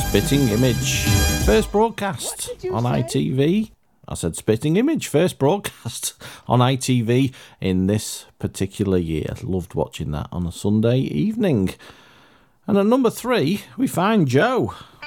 Spitting Image. First broadcast on ITV. I said Spitting Image. First broadcast on ITV in this particular year. Loved watching that on a Sunday evening. And at number 3, we find Joe.